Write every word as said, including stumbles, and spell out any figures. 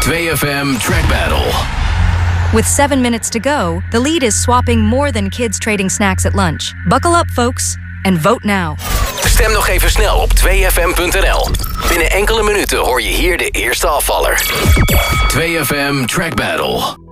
two F M Track Battle. With seven minutes to go, the lead is swapping more than kids trading snacks at lunch. Buckle up, folks, and vote now. Stem nog even snel op two F M punt n l. Binnen enkele minuten hoor je hier de eerste afvaller. two F M Track Battle.